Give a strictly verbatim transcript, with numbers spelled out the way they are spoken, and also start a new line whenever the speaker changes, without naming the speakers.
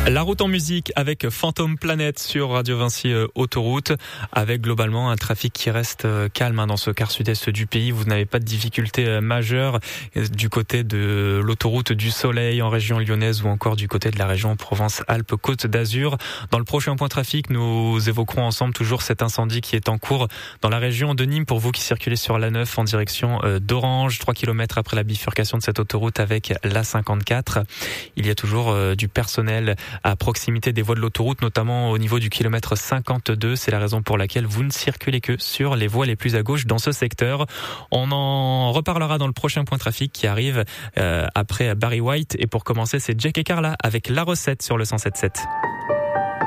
La route en musique avec Phantom Planet sur Radio Vinci euh, Autoroute, avec globalement un trafic qui reste euh, calme hein, dans ce quart sud-est du pays. Vous n'avez pas de difficultés euh, majeures euh, du côté de l'autoroute du Soleil en région lyonnaise ou encore du côté de la région Provence-Alpes-Côte d'Azur. Dans le prochain point trafic, nous évoquerons ensemble toujours cet incendie qui est en cours dans la région de Nîmes pour vous qui circulez sur l'A neuf en direction euh, d'Orange, trois kilomètres après la bifurcation de cette autoroute avec l'A cinquante-quatre. Il y a toujours euh, du personnel à proximité des voies de l'autoroute, notamment au niveau du kilomètre cinquante-deux. C'est la raison pour laquelle vous ne circulez que sur les voies les plus à gauche dans ce secteur. On en reparlera dans le prochain point trafic qui arrive euh, après Barry White. Et pour commencer, c'est Jack et Carla avec La Recette sur le cent sept sept.